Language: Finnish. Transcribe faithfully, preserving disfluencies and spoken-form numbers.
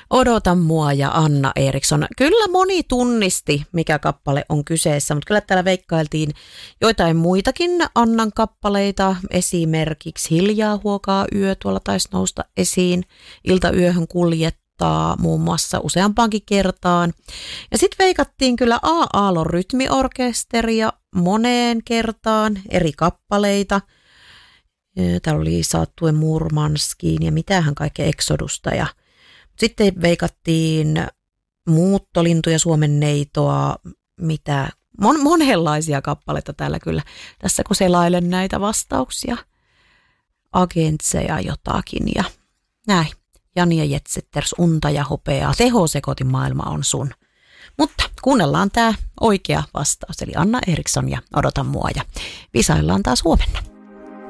Odota mua ja Anna Eriksson. Kyllä moni tunnisti, mikä kappale on kyseessä, mutta kyllä täällä veikkailtiin joitain muitakin Annan kappaleita. Esimerkiksi Hiljaa huokaa yö tuolla taisi nousta esiin. Iltayöhön kuljettaa muun muassa useampaankin kertaan. Ja sitten veikattiin kyllä A. Aallon rytmiorkesteria moneen kertaan, eri kappaleita. Täällä oli Saattue Murmanskiin ja mitähän kaikkea Exodusta ja sitten veikattiin Muuttolintuja, Suomen neitoa, mitä, mon, monenlaisia kappaleita täällä kyllä. Tässä kun selailen näitä vastauksia, Agentseja jotakin ja näin. Jani ja Jetsetters, Unta ja hopeaa, tehosekotin maailma on sun. Mutta kuunnellaan tämä oikea vastaus, eli Anna Eriksson ja Odota mua ja visaillaan taas huomenna.